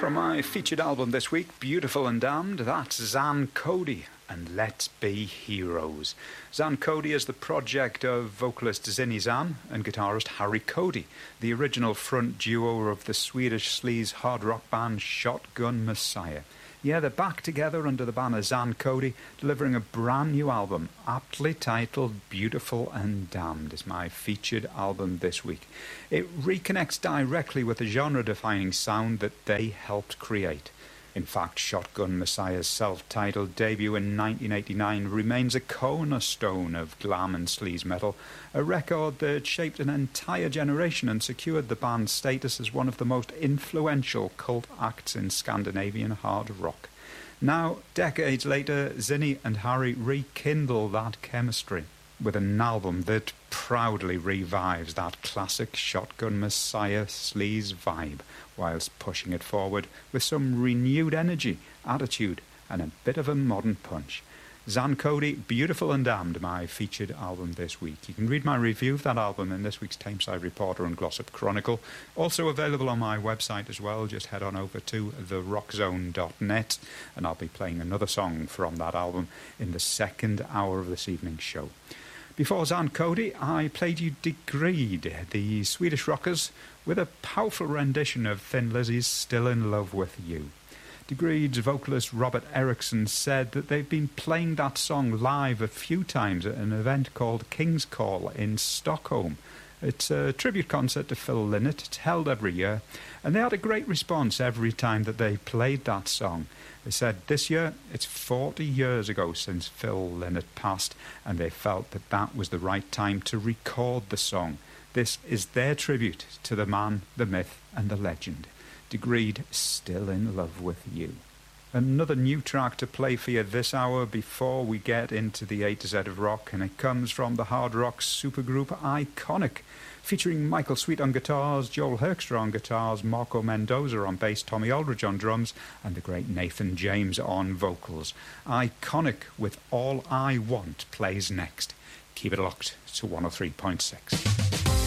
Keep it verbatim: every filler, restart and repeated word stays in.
From my featured album this week, Beautiful and Damned, that's Zan Cody and Let's Be Heroes. Zan Cody is the project of vocalist Zinny Zan and guitarist Harry Cody, the original front duo of the Swedish sleaze hard rock band Shotgun Messiah. Yeah, they're back together under the banner Zan Cody, delivering a brand new album, aptly titled Beautiful and Damned. It's my featured album this week. It reconnects directly with the genre-defining sound that they helped create. In fact, Shotgun Messiah's self-titled debut in nineteen eighty-nine remains a cornerstone of glam and sleaze metal, a record that shaped an entire generation and secured the band's status as one of the most influential cult acts in Scandinavian hard rock. Now, decades later, Zinny and Harry rekindle that chemistry with an album that proudly revives that classic Shotgun Messiah sleaze vibe, whilst pushing it forward with some renewed energy, attitude, and a bit of a modern punch. Zan Cody, Beautiful and Damned, my featured album this week. You can read my review of that album in this week's Tameside Reporter and Glossop Chronicle. Also available on my website as well. Just head on over to the rock zone dot net, and I'll be playing another song from that album in the second hour of this evening's show. Before Zan Cody, I played you Degreed, the Swedish rockers, with a powerful rendition of Thin Lizzy's Still in Love with You. Degreed's vocalist Robert Eriksson said that they've been playing that song live a few times at an event called King's Call in Stockholm. It's a tribute concert to Phil Lynott. It's held every year, and they had a great response every time that they played that song. They said this year it's forty years ago since Phil Lynott passed, and they felt that that was the right time to record the song. This is their tribute to the man, the myth, and the legend. Degreed, Still in Love with You. Another new track to play for you this hour before we get into the A to Z of rock, and it comes from the hard rock supergroup Iconic, featuring Michael Sweet on guitars, Joel Hoekstra on guitars, Marco Mendoza on bass, Tommy Aldridge on drums, and the great Nathan James on vocals. Iconic with All I Want plays next. Keep it locked to one oh three point six.